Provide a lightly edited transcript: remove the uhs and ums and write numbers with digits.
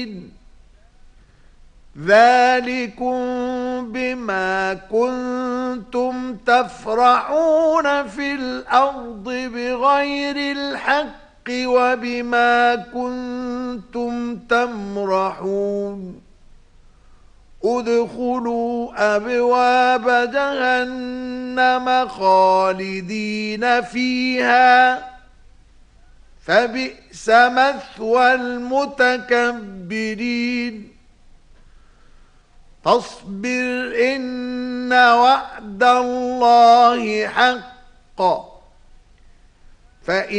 مبين. ذلكم بما كنتم تفرحون في الأرض بغير الحق وبما كنتم تمرحون. ادخلوا أبواب جهنم خالدين فيها فبئس مثوى المتكبرين. فاصبر إن وعد الله حق. فإن